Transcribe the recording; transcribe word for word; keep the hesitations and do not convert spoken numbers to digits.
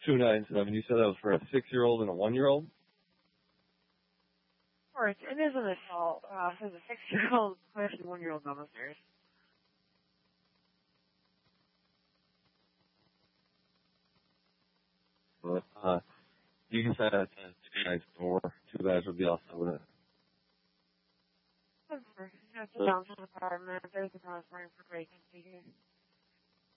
two nine seven. You said that was for a six-year-old and a one-year-old? Of course, it is an assault. Uh, there's a six-year-old pushed a one-year-old down the stairs. But, uh, you can send that to two nine four. Two guys would be all set with it. That's the downtown department. There's a cross for vacancy here.